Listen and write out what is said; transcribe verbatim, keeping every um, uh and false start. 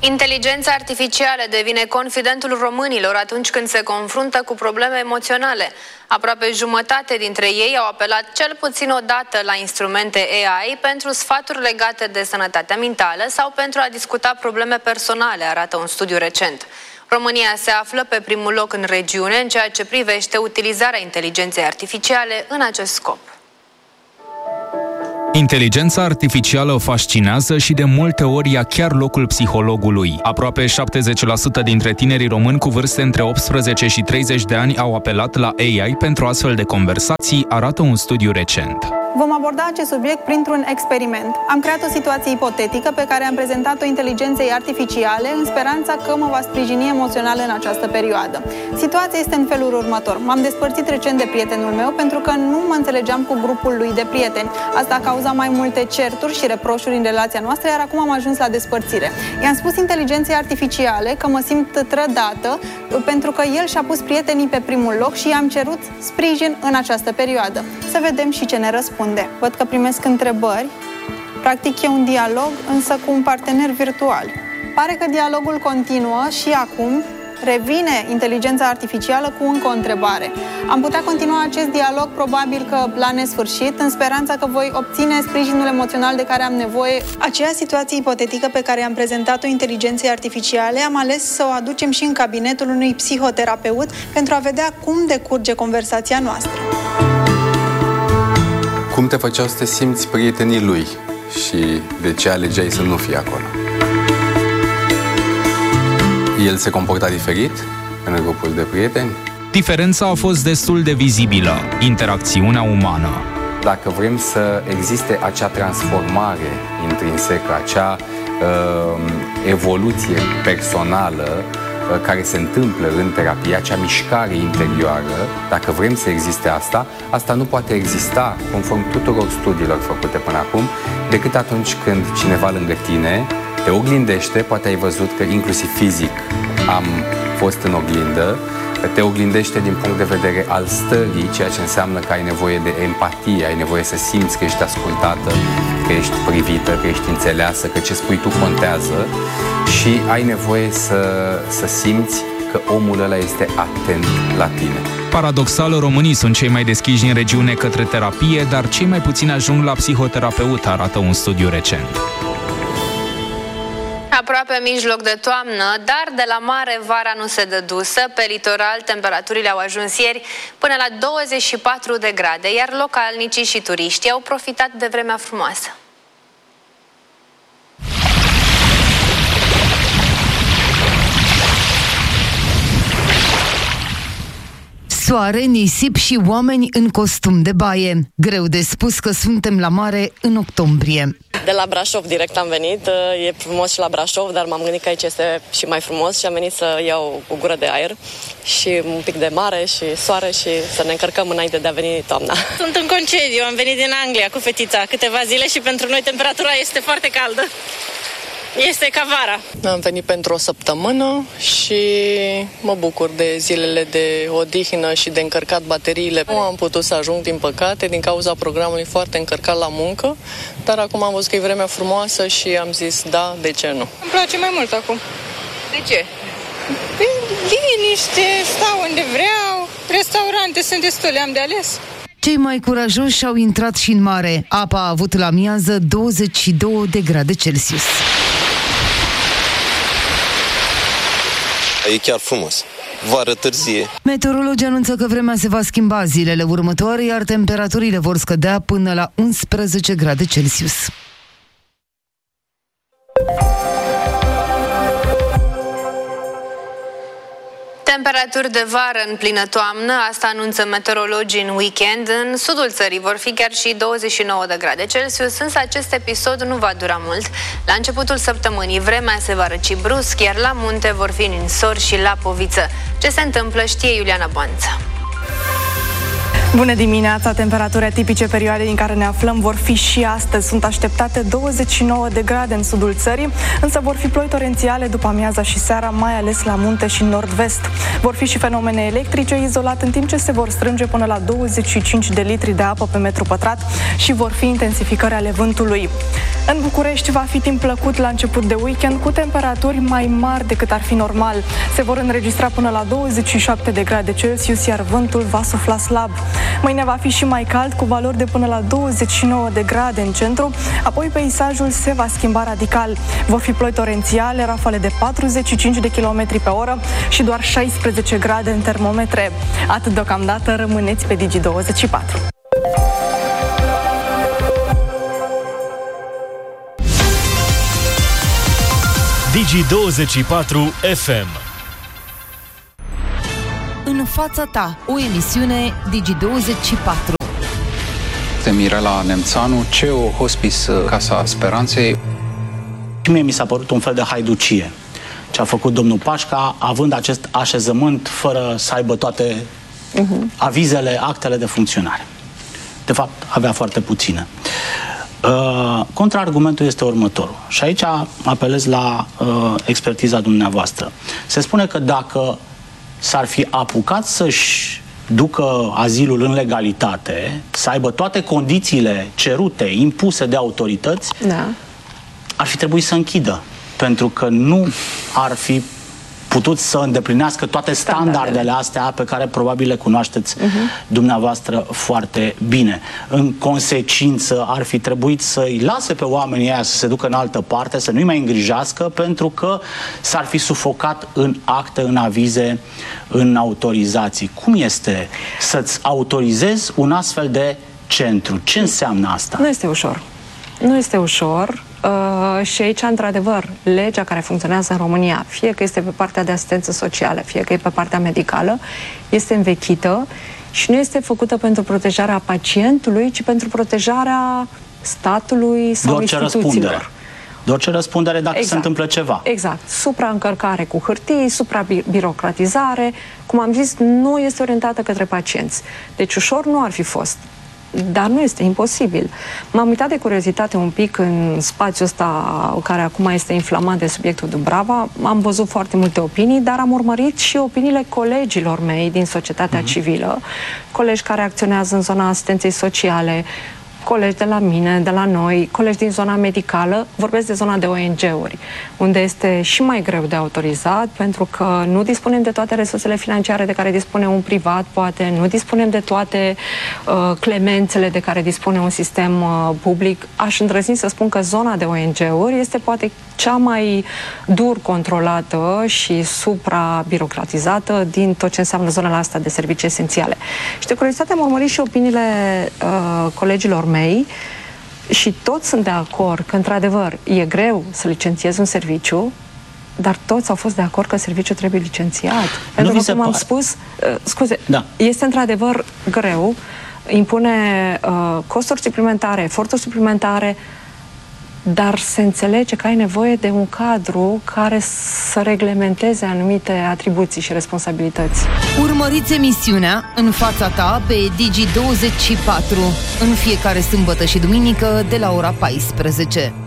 Inteligența artificială devine confidentul românilor atunci când se confruntă cu probleme emoționale. Aproape jumătate dintre ei au apelat cel puțin o dată la instrumente A I pentru sfaturi legate de sănătatea mentală sau pentru a discuta probleme personale, arată un studiu recent. România se află pe primul loc în regiune în ceea ce privește utilizarea inteligenței artificiale în acest scop. Inteligența artificială fascinează și de multe ori ia chiar locul psihologului. Aproape șaptezeci la sută dintre tinerii români cu vârste între optsprezece și treizeci de ani au apelat la A I pentru astfel de conversații, arată un studiu recent. Vom aborda acest subiect printr-un experiment. Am creat o situație ipotetică pe care am prezentat-o inteligenței artificiale în speranța că mă va sprijini emoțional în această perioadă. Situația este în felul următor. M-am despărțit recent de prietenul meu pentru că nu mă înțelegeam cu grupul lui de prieteni. Asta a cauzat mai multe certuri și reproșuri în relația noastră, iar acum am ajuns la despărțire. I-am spus inteligenței artificiale că mă simt trădată pentru că el și-a pus prietenii pe primul loc și i-am cerut sprijin în această perioadă. Să vedem și ce ne răspunde. Văd că primesc întrebări. Practic e un dialog, însă cu un partener virtual. Pare că dialogul continuă și acum revine inteligența artificială cu încă o întrebare. Am putea continua acest dialog probabil că la nesfârșit, în speranța că voi obține sprijinul emoțional de care am nevoie. Aceea situație ipotetică pe care am prezentat-o inteligenței artificiale, am ales să o aducem și în cabinetul unui psihoterapeut pentru a vedea cum decurge conversația noastră. Cum te făceau să te simți prietenii lui și de ce alegeai să nu fii acolo? El se comporta diferit în grupul de prieteni? Diferența a fost destul de vizibilă, interacțiunea umană. Dacă vrem să existe acea transformare intrinsecă, acea uh, evoluție personală care se întâmplă în terapie, acea mișcare interioară, dacă vrem să existe asta, asta nu poate exista, conform tuturor studiilor făcute până acum, decât atunci când cineva lângă tine te oglindește, poate ai văzut că inclusiv fizic am fost în oglindă, te oglindește din punct de vedere al stării, ceea ce înseamnă că ai nevoie de empatie, ai nevoie să simți că ești ascultată, că ești privită, că ești înțeleasă, că ce spui tu contează și ai nevoie să, să simți că omul ăla este atent la tine. Paradoxal, românii sunt cei mai deschiși în regiune către terapie, dar cei mai puțini ajung la psihoterapeut, arată un studiu recent. Aproape mijloc de toamnă, dar de la mare vara nu se dă dusă. Pe litoral temperaturile au ajuns ieri până la douăzeci și patru de grade, iar localnicii și turiștii au profitat de vremea frumoasă. Soare, nisip și oameni în costum de baie. Greu de spus că suntem la mare în octombrie. De la Brașov direct am venit. E frumos și la Brașov, dar m-am gândit că aici este și mai frumos și am venit să iau o gură de aer și un pic de mare și soare și să ne încărcăm înainte de a veni toamna. Sunt în concediu, am venit din Anglia cu fetița câteva zile și pentru noi temperatura este foarte caldă. Este ca vara. Am venit pentru o săptămână și mă bucur de zilele de odihnă și de încărcat bateriile. Nu am putut să ajung, din păcate, din cauza programului foarte încărcat la muncă, dar acum am văzut că e vremea frumoasă și am zis da, de ce nu? Îmi place mai mult acum. De ce? Păi, liniște, stau unde vreau, restaurante sunt destule, am de ales. Cei mai curajoși au intrat și în mare. Apa a avut la miază douăzeci și două de grade Celsius. E chiar frumos. Vară târzie. Meteorologii anunță că vremea se va schimba zilele următoare, iar temperaturile vor scădea până la unsprezece grade Celsius. Temperaturi de vară în plină toamnă, asta anunță meteorologii în weekend. În sudul țării vor fi chiar și douăzeci și nouă de grade Celsius, însă acest episod nu va dura mult. La începutul săptămânii vremea se va răci brusc, iar la munte vor fi ninsori și lapoviță. Ce se întâmplă știe Iuliana Boanță. Bună dimineața! Temperaturi atipice perioadei în care ne aflăm vor fi și astăzi. Sunt așteptate douăzeci și nouă de grade în sudul țării, însă vor fi ploi torențiale după amiaza și seara, mai ales la munte și nord-vest. Vor fi și fenomene electrice izolat, în timp ce se vor strânge până la douăzeci și cinci de litri de apă pe metru pătrat și vor fi intensificări ale vântului. În București va fi timp plăcut la început de weekend, cu temperaturi mai mari decât ar fi normal. Se vor înregistra până la douăzeci și șapte de grade Celsius, iar vântul va sufla slab. Mâine va fi și mai cald, cu valori de până la douăzeci și nouă de grade în centru, apoi peisajul se va schimba radical. Vor fi ploi torențiale, rafale de patruzeci și cinci de kilometri pe oră și doar șaisprezece grade în termometre. Atât deocamdată, rămâneți pe Digi douăzeci și patru. Digi douăzeci și patru F M. În fața ta, o emisiune Digi douăzeci și patru. De Mirela Nemțanu, C E O Hospice Casa Speranței. Și mie mi s-a părut un fel de haiducie ce a făcut domnul Pașca, având acest așezământ fără să aibă toate uh-huh. avizele, actele de funcționare. De fapt, avea foarte puține. Uh, contraargumentul este următorul. Și aici apelez la uh, expertiza dumneavoastră. Se spune că dacă s-ar fi apucat să-și ducă azilul în legalitate, să aibă toate condițiile cerute, impuse de autorități, da. ar fi trebuit să închidă. Pentru că nu ar fi putut să îndeplinească toate standardele, standardele astea pe care probabil le cunoașteți uh-huh. dumneavoastră foarte bine. În consecință, ar fi trebuit să-i lase pe oamenii aia să se ducă în altă parte, să nu-i mai îngrijească, pentru că s-ar fi sufocat în acte, în avize, în autorizații. Cum este să-ți autorizezi un astfel de centru? Ce înseamnă asta? Nu este ușor. Nu este ușor. Uh, și aici, într-adevăr, legea care funcționează în România, fie că este pe partea de asistență socială, fie că e pe partea medicală, este învechită și nu este făcută pentru protejarea pacientului, ci pentru protejarea statului sau doar instituțiilor. Ce răspundere. Doar ce răspundere dacă exact. se întâmplă ceva. Exact. Supraîncărcare cu hârtii, suprabirocratizare, cum am zis, nu este orientată către pacienți. Deci ușor nu ar fi fost. Dar nu este imposibil. M-am uitat de curiozitate un pic în spațiul ăsta care acum este inflamat de subiectul Dubrava. Am văzut foarte multe opinii, dar am urmărit și opiniile colegilor mei din societatea uh-huh. civilă, colegi care acționează în zona asistenței sociale, colegi de la mine, de la noi, colegi din zona medicală, vorbesc de zona de O N G-uri, unde este și mai greu de autorizat, pentru că nu dispunem de toate resursele financiare de care dispune un privat, poate, nu dispunem de toate uh, clemențele de care dispune un sistem uh, public. Aș îndrăzni să spun că zona de O N G-uri este poate cea mai dur controlată și supra-birocratizată din tot ce înseamnă zonele astea de servicii esențiale. Și de curiozitate am urmărit și opiniile uh, colegilor mei și toți sunt de acord că, într-adevăr, e greu să licențiezi un serviciu, dar toți au fost de acord că serviciul trebuie licențiat. Pentru că, cum am spus, uh, scuze, da. este într-adevăr greu, impune uh, costuri suplimentare, eforturi suplimentare, dar se înțelege că ai nevoie de un cadru care să reglementeze anumite atribuții și responsabilități. Urmăriți emisiunea În fața ta pe Digi douăzeci și patru în fiecare sâmbătă și duminică de la ora paisprezece.